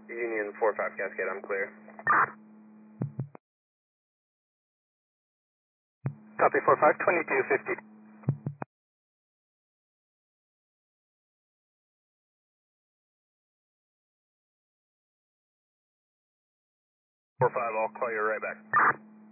Union 4-5 Cascade, I'm clear. Copy 4-5, 2250. 4-5, I'll call you right back.